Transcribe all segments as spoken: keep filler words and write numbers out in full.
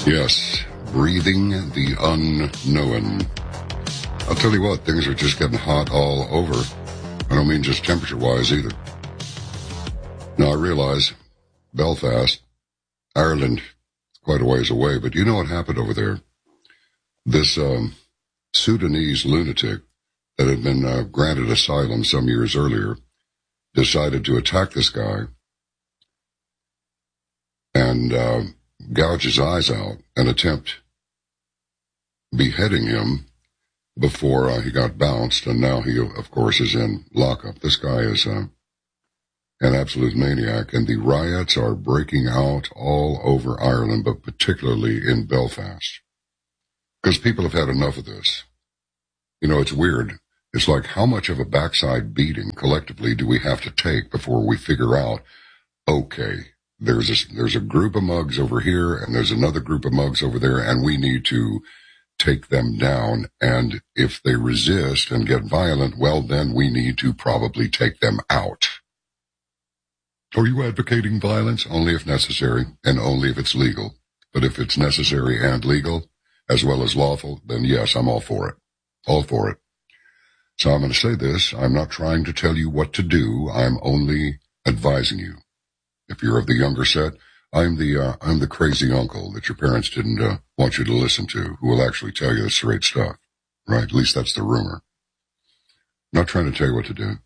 Yes, breathing the unknown. I'll tell you what, things are just getting hot all over. I don't mean just temperature-wise either. Now, I realize Belfast, Ireland, quite a ways away, but you know what happened over there? This um, Sudanese lunatic that had been uh, granted asylum some years earlier decided to attack this guy and uh, gouge his eyes out and attempt beheading him before uh, he got bounced, and now he, of course, is in lockup. This guy is uh, an absolute maniac, and the riots are breaking out all over Ireland, but particularly in Belfast, because people have had enough of this. You know, it's weird. It's like, how much of a backside beating collectively do we have to take before we figure out, okay, there's a, there's a group of mugs over here, and there's another group of mugs over there, and we need to take them down, and if they resist and get violent, well, then we need to probably take them out. Are you advocating violence? Only if necessary, and only if it's legal. But if it's necessary and legal, as well as lawful, then yes, I'm all for it. All for it. So I'm going to say this. I'm not trying to tell you what to do. I'm only advising you. If you're of the younger set, I'm the uh, I'm the crazy uncle that your parents didn't uh, want you to listen to, who will actually tell you the straight stuff, right? At least that's the rumor. I'm not trying to tell you what to do,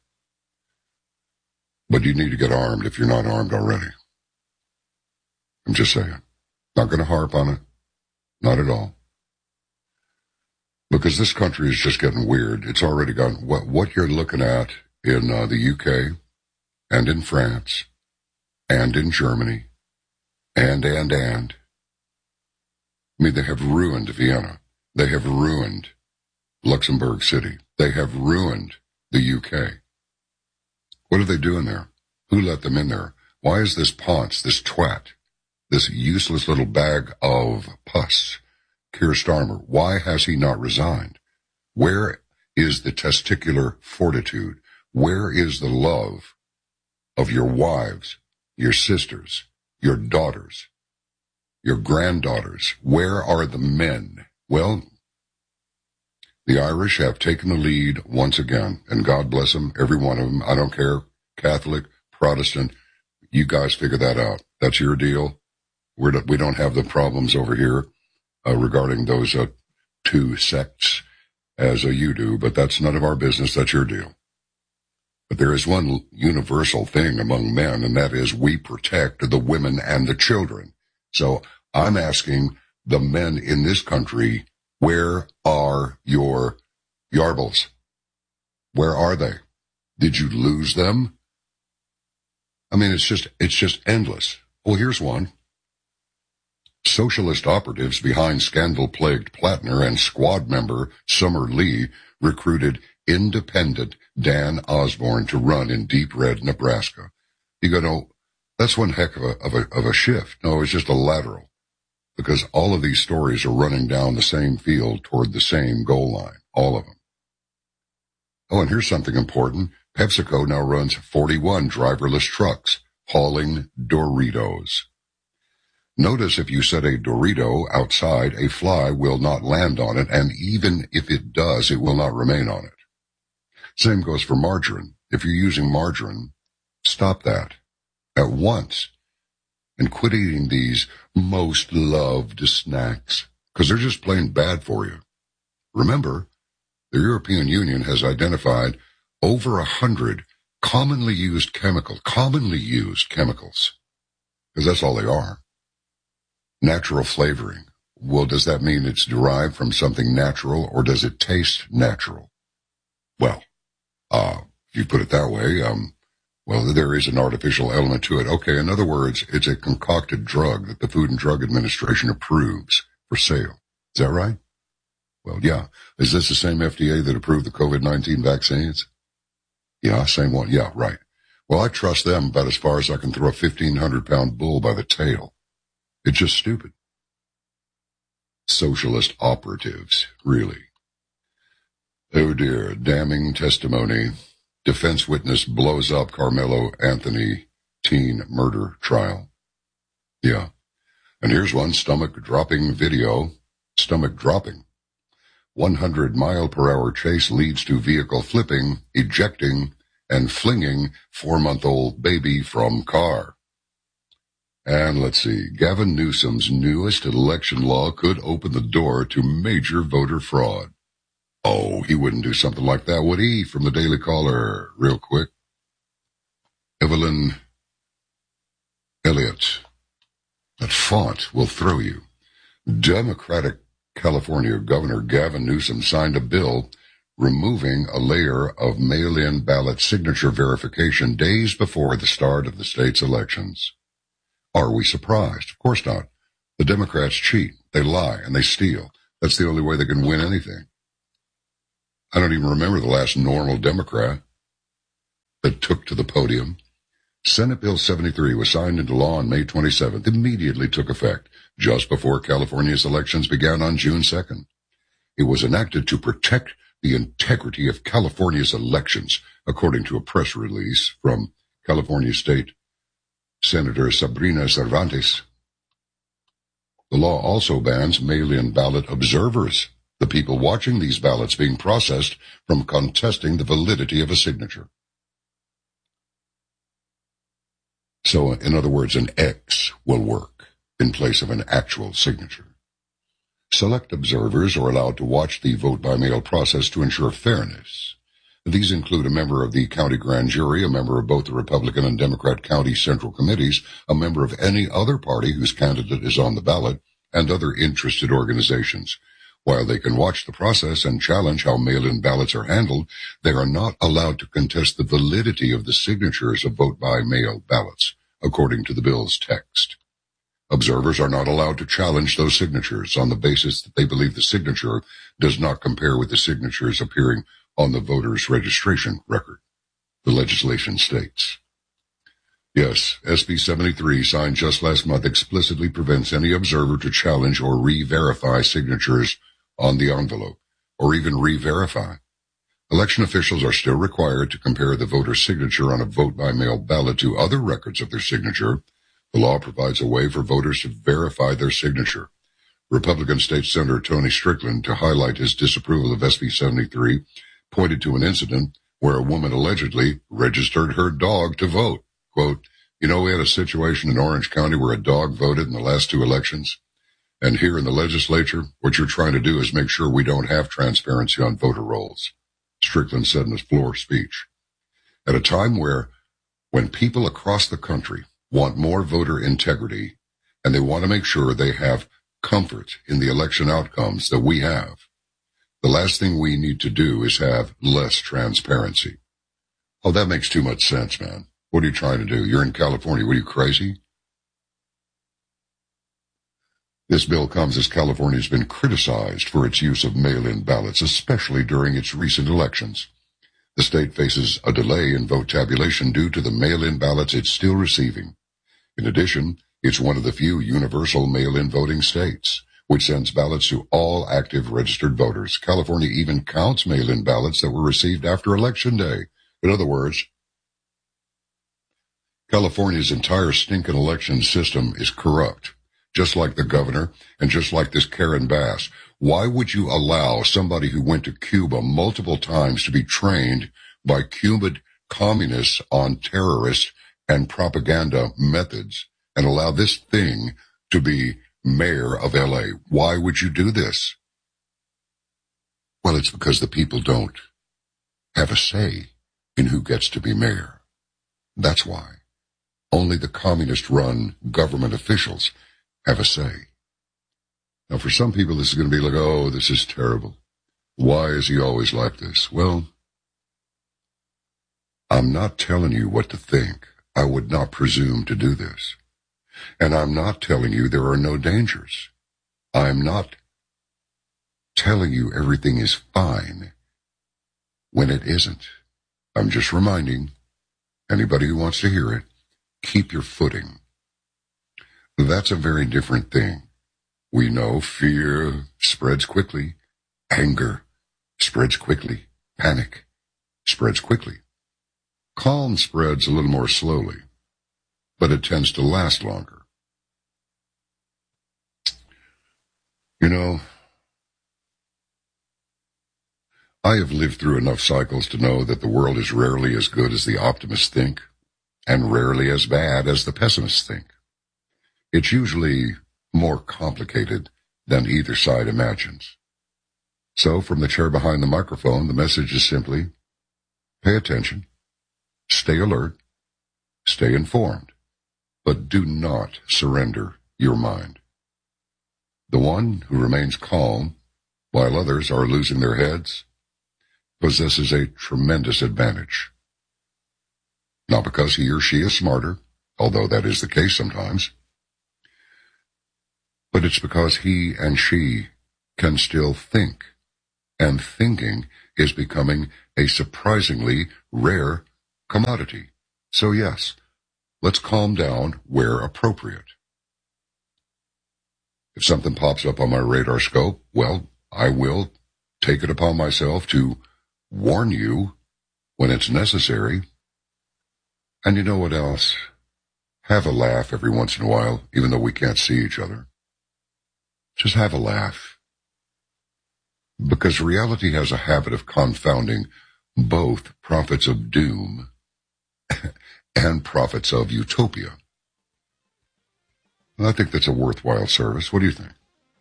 but you need to get armed if you're not armed already. I'm just saying. Not going to harp on it. Not at all. Because this country is just getting weird. It's already gotten what what you're looking at in uh, the U K and in France and in Germany. And, and, and. I mean, they have ruined Vienna. They have ruined Luxembourg City. They have ruined the U K. What are they doing there? Who let them in there? Why is this Ponce, this twat, this useless little bag of pus, Keir Starmer, why has he not resigned? Where is the testicular fortitude? Where is the love of your wives, your sisters, your daughters, your granddaughters? Where are the men? Well, the Irish have taken the lead once again, and God bless them, every one of them. I don't care, Catholic, Protestant, you guys figure that out. That's your deal. We're, we don't have the problems over here uh, regarding those uh, two sects as uh, you do, but that's none of our business. That's your deal. But there is one universal thing among men, and that is we protect the women and the children. So I'm asking the men in this country, where are your yarbles? Where are they? Did you lose them? I mean, it's just, it's just endless. Well, here's one. Socialist operatives behind scandal-plagued Plattner and squad member Summer Lee recruited independent Dan Osborne to run in deep red Nebraska. You go, no, that's one heck of a, of a, of a shift. No, it's just a lateral, because all of these stories are running down the same field toward the same goal line. All of them. Oh, and here's something important. PepsiCo now runs forty-one driverless trucks hauling Doritos. Notice if you set a Dorito outside, a fly will not land on it, and even if it does, it will not remain on it. Same goes for margarine. If you're using margarine, stop that at once and quit eating these most loved snacks, because they're just plain bad for you. Remember, the European Union has identified over a hundred commonly used chemical, commonly used chemicals, because that's all they are. Natural flavoring. Well, does that mean it's derived from something natural, or does it taste natural? Well, uh, if you put it that way, um, well, there is an artificial element to it. Okay, in other words, it's a concocted drug that the Food and Drug Administration approves for sale. Is that right? Well, yeah. Is this the same F D A that approved the COVID nineteen vaccines? Yeah, same one. Yeah, right. Well, I trust them about as far as I can throw a fifteen hundred pound bull by the tail. It's just stupid. Socialist operatives, really. Oh dear, damning testimony. Defense witness blows up Carmelo Anthony teen murder trial. Yeah. And here's one stomach-dropping video. Stomach dropping. one hundred mile per hour chase leads to vehicle flipping, ejecting, and flinging four-month-old baby from car. And let's see, Gavin Newsom's newest election law could open the door to major voter fraud. Oh, he wouldn't do something like that, would he? From the Daily Caller, real quick. Evelyn Elliott. That font will throw you. Democratic California Governor Gavin Newsom signed a bill removing a layer of mail-in ballot signature verification days before the start of the state's elections. Are we surprised? Of course not. The Democrats cheat, they lie, and they steal. That's the only way they can win anything. I don't even remember the last normal Democrat that took to the podium. Senate Bill seventy-three was signed into law on May twenty-seventh, immediately took effect, just before California's elections began on June second. It was enacted to protect the integrity of California's elections, according to a press release from California State Senator Sabrina Cervantes. The law also bans mail-in ballot observers, the people watching these ballots being processed, from contesting the validity of a signature. So, in other words, an X will work in place of an actual signature. Select observers are allowed to watch the vote-by-mail process to ensure fairness. These include a member of the county grand jury, a member of both the Republican and Democrat county central committees, a member of any other party whose candidate is on the ballot, and other interested organizations. While they can watch the process and challenge how mail-in ballots are handled, they are not allowed to contest the validity of the signatures of vote-by-mail ballots, according to the bill's text. Observers are not allowed to challenge those signatures on the basis that they believe the signature does not compare with the signatures appearing on the voter's registration record, the legislation states. Yes, S B seventy-three, signed just last month, explicitly prevents any observer to challenge or re-verify signatures on the envelope, or even re-verify. Election officials are still required to compare the voter's signature on a vote-by-mail ballot to other records of their signature. The law provides a way for voters to verify their signature. Republican State Senator Tony Strickland, to highlight his disapproval of S B seventy-three, pointed to an incident where a woman allegedly registered her dog to vote. Quote, you know, we had a situation in Orange County where a dog voted in the last two elections. And here in the legislature, what you're trying to do is make sure we don't have transparency on voter rolls, Strickland said in his floor speech. At a time where, when people across the country want more voter integrity, and they want to make sure they have comfort in the election outcomes that we have, the last thing we need to do is have less transparency. Oh, that makes too much sense, man. What are you trying to do? You're in California. What, are you crazy? This bill comes as California has been criticized for its use of mail-in ballots, especially during its recent elections. The state faces a delay in vote tabulation due to the mail-in ballots it's still receiving. In addition, it's one of the few universal mail-in voting states, which sends ballots to all active registered voters. California even counts mail-in ballots that were received after Election Day. In other words, California's entire stinking election system is corrupt, just like the governor and just like this Karen Bass. Why would you allow somebody who went to Cuba multiple times to be trained by Cuban communists on terrorist and propaganda methods and allow this thing to be mayor of L A? Why would you do this? Well, it's because the people don't have a say in who gets to be mayor. That's why. Only the communist-run government officials have a say. Now, for some people, this is going to be like, oh, this is terrible. Why is he always like this? Well, I'm not telling you what to think. I would not presume to do this. And I'm not telling you there are no dangers. I'm not telling you everything is fine when it isn't. I'm just reminding anybody who wants to hear it, keep your footing. That's a very different thing. We know fear spreads quickly. Anger spreads quickly. Panic spreads quickly. Calm spreads a little more slowly, but it tends to last longer. You know, I have lived through enough cycles to know that the world is rarely as good as the optimists think, and rarely as bad as the pessimists think. It's usually more complicated than either side imagines. So from the chair behind the microphone, the message is simply, pay attention, stay alert, stay informed, but do not surrender your mind. The one who remains calm while others are losing their heads possesses a tremendous advantage. Not because he or she is smarter, although that is the case sometimes, but it's because he and she can still think, and thinking is becoming a surprisingly rare commodity. So yes, let's calm down where appropriate. If something pops up on my radar scope, well, I will take it upon myself to warn you when it's necessary. And you know what else? Have a laugh every once in a while, even though we can't see each other. Just have a laugh. Because reality has a habit of confounding both prophets of doom and prophets of utopia. I think that's a worthwhile service. What do you think?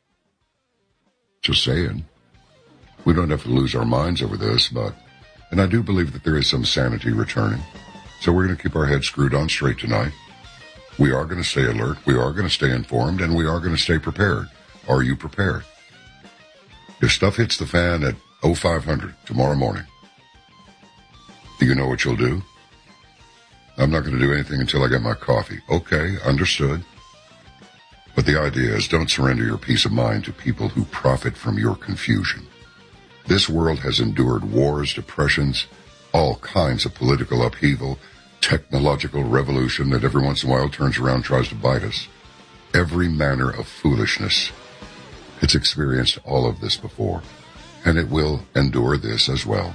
Just saying. We don't have to lose our minds over this, but, and I do believe that there is some sanity returning. So we're going to keep our heads screwed on straight tonight. We are going to stay alert. We are going to stay informed, and we are going to stay prepared. Are you prepared? If stuff hits the fan at oh five hundred tomorrow morning, do you know what you'll do? I'm not going to do anything until I get my coffee. Okay, understood. But the idea is, don't surrender your peace of mind to people who profit from your confusion. This world has endured wars, depressions, all kinds of political upheaval, technological revolution that every once in a while turns around and tries to bite us. Every manner of foolishness. It's experienced all of this before, and it will endure this as well.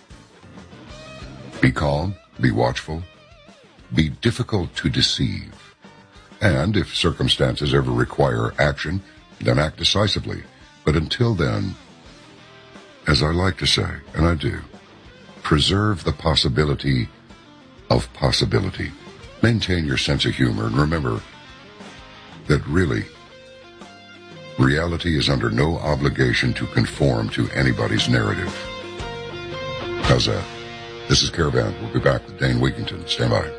Be calm, be watchful, be difficult to deceive. And if circumstances ever require action, then act decisively. But until then, as I like to say, and I do, preserve the possibility of possibility. Maintain your sense of humor, and remember that really, reality is under no obligation to conform to anybody's narrative. How's that? This is Caravan. We'll be back with Dane Weekington. Stand by.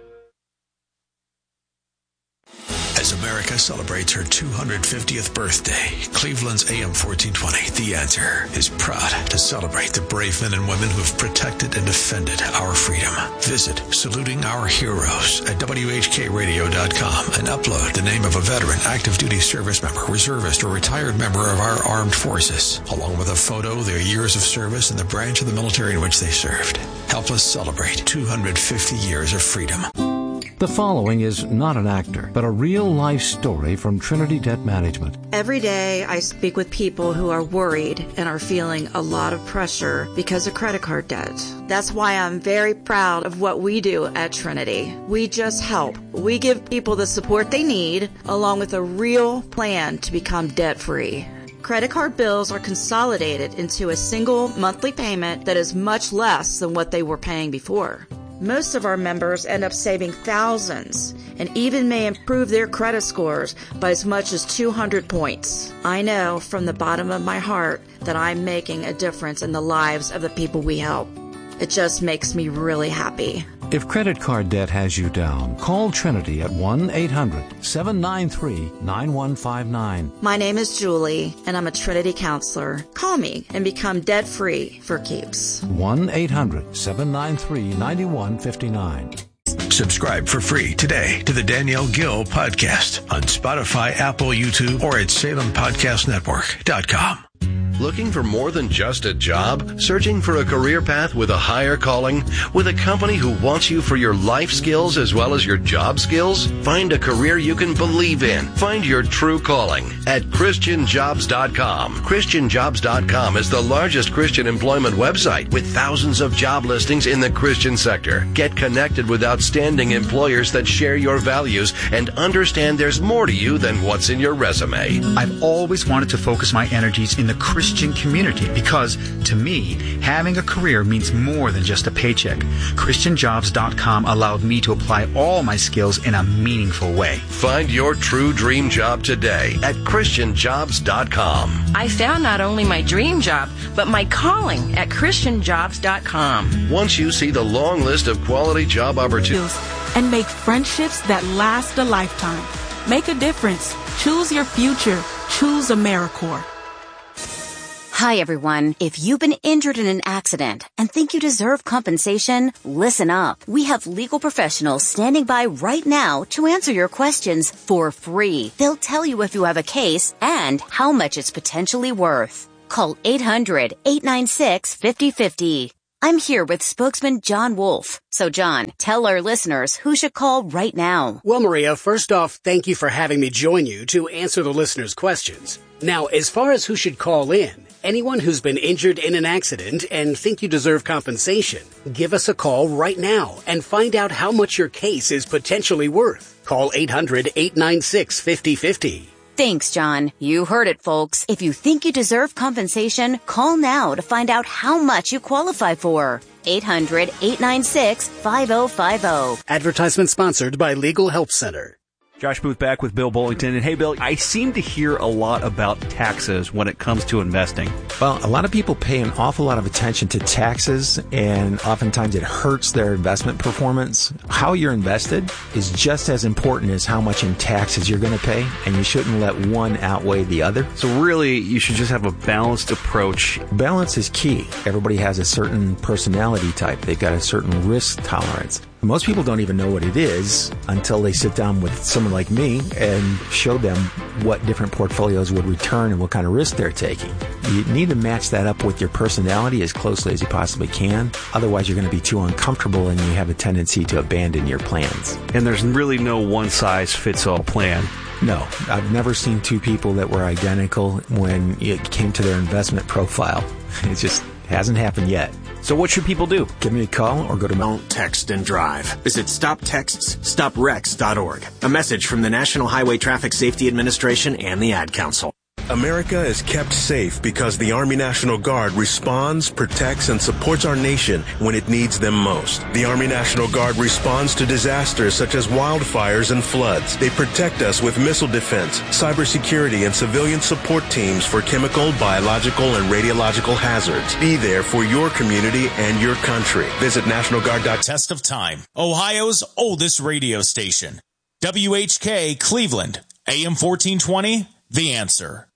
As America celebrates her two hundred fiftieth birthday, Cleveland's A M fourteen twenty, The Answer, is proud to celebrate the brave men and women who have protected and defended our freedom. Visit Saluting Our Heroes at W H K radio dot com and upload the name of a veteran, active duty service member, reservist, or retired member of our armed forces, along with a photo, their years of service, and the branch of the military in which they served. Help us celebrate two hundred fifty years of freedom. The following is not an actor, but a real-life story from Trinity Debt Management. Every day I speak with people who are worried and are feeling a lot of pressure because of credit card debt. That's why I'm very proud of what we do at Trinity. We just help. We give people the support they need, along with a real plan to become debt-free. Credit card bills are consolidated into a single monthly payment that is much less than what they were paying before. Most of our members end up saving thousands and even may improve their credit scores by as much as two hundred points. I know from the bottom of my heart that I'm making a difference in the lives of the people we help. It just makes me really happy. If credit card debt has you down, call Trinity at one eight hundred seven nine three nine one five nine. My name is Julie, and I'm a Trinity counselor. Call me and become debt-free for keeps. one eight hundred seven nine three nine one five nine. Subscribe for free today to the Danielle Gill Podcast on Spotify, Apple, YouTube, or at Salem Podcast Network dot com. Looking for more than just a job? Searching for a career path with a higher calling? With a company who wants you for your life skills as well as your job skills? Find a career you can believe in. Find your true calling at Christian Jobs dot com. Christian Jobs dot com is the largest Christian employment website with thousands of job listings in the Christian sector. Get connected with outstanding employers that share your values and understand there's more to you than what's in your resume. I've always wanted to focus my energies in the Christian community because, to me, having a career means more than just a paycheck. Christian Jobs dot com allowed me to apply all my skills in a meaningful way. Find your true dream job today at Christian Jobs dot com. I found not only my dream job, but my calling at Christian Jobs dot com. Once you see the long list of quality job opportunities and make friendships that last a lifetime. Make a difference. Choose your future. Choose AmeriCorps. Hi, everyone. If you've been injured in an accident and think you deserve compensation, listen up. We have legal professionals standing by right now to answer your questions for free. They'll tell you if you have a case and how much it's potentially worth. Call eight hundred, eight nine six, five oh five oh. I'm here with spokesman John Wolf. So, John, tell our listeners who should call right now. Well, Maria, first off, thank you for having me join you to answer the listeners' questions. Now, as far as who should call in, anyone who's been injured in an accident and think you deserve compensation, give us a call right now and find out how much your case is potentially worth. Call eight hundred, eight nine six, five oh five oh. Thanks, John. You heard it, folks. If you think you deserve compensation, call now to find out how much you qualify for. eight hundred, eight nine six, five oh five oh. Advertisement sponsored by Legal Help Center. Josh Booth back with Bill Bullington. And hey, Bill, I seem to hear a lot about taxes when it comes to investing. Well, a lot of people pay an awful lot of attention to taxes, and oftentimes it hurts their investment performance. How you're invested is just as important as how much in taxes you're going to pay, and you shouldn't let one outweigh the other. So really, you should just have a balanced approach. Balance is key. Everybody has a certain personality type. They've got a certain risk tolerance. Most people don't even know what it is until they sit down with someone like me and show them what different portfolios would return and what kind of risk they're taking. You need to match that up with your personality as closely as you possibly can. Otherwise, you're going to be too uncomfortable and you have a tendency to abandon your plans. And there's really no one-size-fits-all plan. No, I've never seen two people that were identical when it came to their investment profile. It just hasn't happened yet. So what should people do? Give me a call or go to... Don't text and drive. Visit stop texts stop wrecks dot org. A message from the National Highway Traffic Safety Administration and the Ad Council. America is kept safe because the Army National Guard responds, protects, and supports our nation when it needs them most. The Army National Guard responds to disasters such as wildfires and floods. They protect us with missile defense, cybersecurity, and civilian support teams for chemical, biological, and radiological hazards. Be there for your community and your country. Visit National Guard dot com. Test of Time, Ohio's oldest radio station. W H K Cleveland, A M fourteen twenty, The Answer.